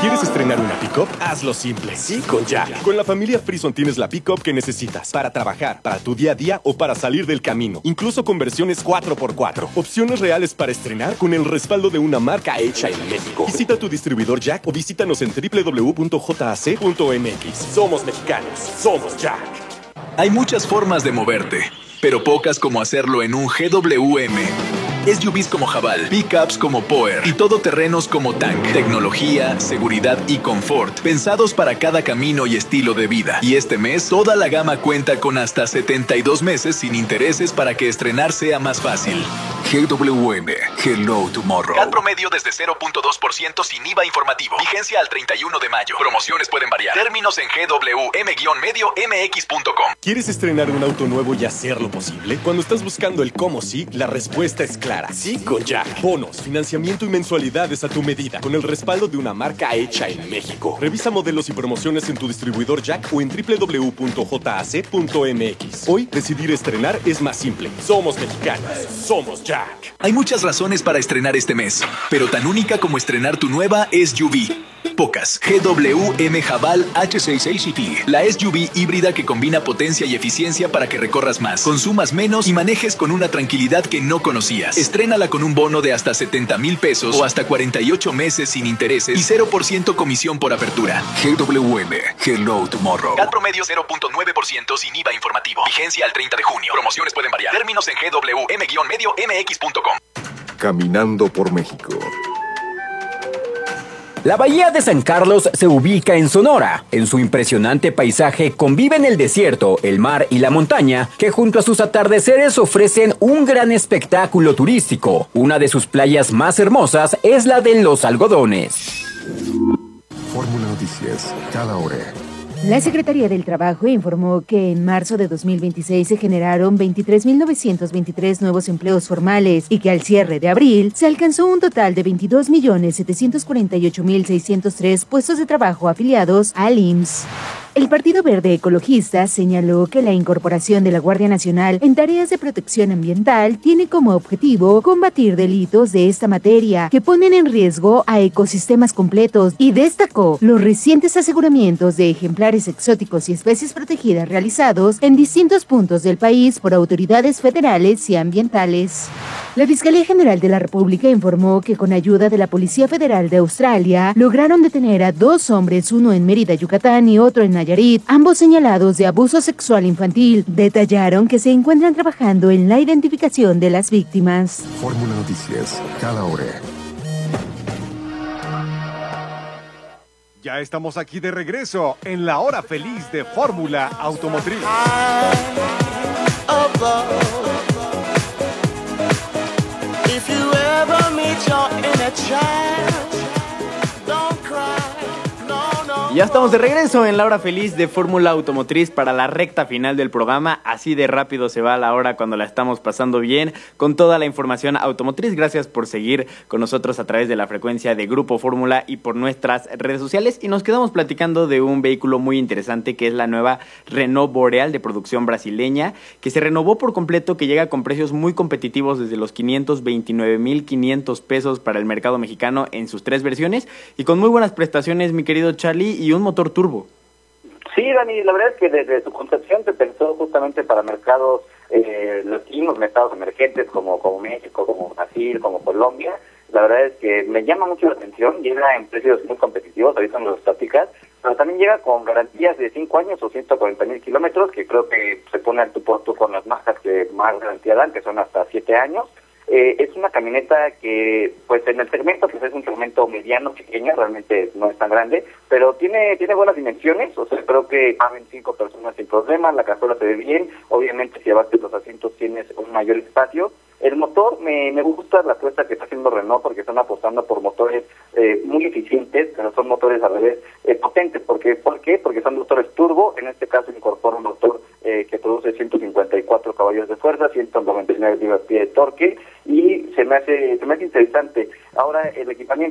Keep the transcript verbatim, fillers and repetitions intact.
¿Quieres estrenar una pick-up? Hazlo simple, sí con Jack. Con la familia Frison tienes la pick-up que necesitas para trabajar, para tu día a día o para salir del camino. Incluso con versiones cuatro por cuatro. Opciones reales para estrenar con el respaldo de una marca hecha en México. Visita tu distribuidor Jack o visítanos en doble u doble u doble u punto j a c punto m x. Somos mexicanos, somos Jack. Hay muchas formas de moverte, pero pocas como hacerlo en un G W M. S U Vs como Haval, pickups como Power y todoterrenos como Tank. Tecnología, seguridad y confort, pensados para cada camino y estilo de vida. Y este mes, toda la gama cuenta con hasta setenta y dos meses sin intereses para que estrenar sea más fácil. G W M, Hello Tomorrow. C A T promedio desde cero punto dos por ciento sin I V A informativo. Vigencia al treinta y uno de mayo. Promociones pueden variar. Términos en G W M medio M X punto com. ¿Quieres estrenar un auto nuevo y hacerlo posible? Cuando estás buscando el cómo sí, la respuesta es clara. Sí con Jack. Bonos, financiamiento y mensualidades a tu medida, con el respaldo de una marca hecha en México. Revisa modelos y promociones en tu distribuidor Jack o en doble u doble u doble u punto j a c punto m x. Hoy, decidir estrenar es más simple. Somos mexicanos. Somos Jack. Hay muchas razones para estrenar este mes, pero tan única como estrenar tu nueva S U V. Pocas. G W M Haval H sesenta y seis C T. La S U V híbrida que combina potencia y eficiencia para que recorras más, consumas menos y manejes con una tranquilidad que no conocías. Estrénala con un bono de hasta setenta mil pesos o hasta cuarenta y ocho meses sin intereses y cero por ciento comisión por apertura. G W M, Hello Tomorrow. C A T promedio cero punto nueve por ciento sin I V A informativo. Vigencia al treinta de junio. Promociones pueden variar. Términos en G W M medio M X punto com. Caminando por México. La bahía de San Carlos se ubica en Sonora. En su impresionante paisaje conviven el desierto, el mar y la montaña, que junto a sus atardeceres ofrecen un gran espectáculo turístico. Una de sus playas más hermosas es la de Los Algodones. Fórmula Noticias, cada hora. La Secretaría del Trabajo informó que en marzo de dos mil veintiséis se generaron veintitrés mil novecientos veintitrés nuevos empleos formales y que al cierre de abril se alcanzó un total de veintidós millones setecientos cuarenta y ocho mil seiscientos tres puestos de trabajo afiliados al I M S S. El Partido Verde Ecologista señaló que la incorporación de la Guardia Nacional en tareas de protección ambiental tiene como objetivo combatir delitos de esta materia que ponen en riesgo a ecosistemas completos y destacó los recientes aseguramientos de ejemplares exóticos y especies protegidas realizados en distintos puntos del país por autoridades federales y ambientales. La Fiscalía General de la República informó que con ayuda de la Policía Federal de Australia lograron detener a dos hombres, uno en Mérida, Yucatán y otro en Nayarit, ambos señalados de abuso sexual infantil. Detallaron que se encuentran trabajando en la identificación de las víctimas. Fórmula Noticias, cada hora. Ya estamos aquí de regreso en la hora feliz de Fórmula Automotriz. If you ever meet your inner child, don't cry. Y ya estamos de regreso en la hora feliz de Fórmula Automotriz para la recta final del programa. Así de rápido se va la hora cuando la estamos pasando bien con toda la información automotriz. Gracias por seguir con nosotros a través de la frecuencia de Grupo Fórmula y por nuestras redes sociales. Y nos quedamos platicando de un vehículo muy interesante que es la nueva Renault Boreal de producción brasileña, que se renovó por completo, que llega con precios muy competitivos desde los quinientos veintinueve mil quinientos pesos para el mercado mexicano en sus tres versiones y con muy buenas prestaciones, mi querido Charlie, y un motor turbo. Sí, Dani, la verdad es que desde su concepción se pensó justamente para mercados eh, latinos, mercados emergentes como, como México, como Brasil, como Colombia. La verdad es que me llama mucho la atención, llega en precios muy competitivos, ahorita nos los platicas, pero también llega con garantías de cinco años o ciento cuarenta mil kilómetros, que creo que se pone al tu por tú con las marcas que más garantía dan, que son hasta siete años. Eh, es una camioneta que, pues en el segmento, pues es un segmento mediano, pequeño, realmente no es tan grande, pero tiene tiene buenas dimensiones, o sea, creo que caben cinco personas sin problema, la cajuela se ve bien, obviamente si abates los asientos tienes un mayor espacio. El motor, me, me gusta la apuesta que está haciendo Renault porque están apostando por motores eh, muy eficientes, pero son motores a la vez eh, potentes. Porque, ¿Por qué? Porque son motores turbo, en este caso incorpora un motor eh, que produce ciento cincuenta y cuatro caballos de fuerza, ciento noventa y nueve libras-pie de torque, y se me hace se me hace interesante. Ahora, el equipamiento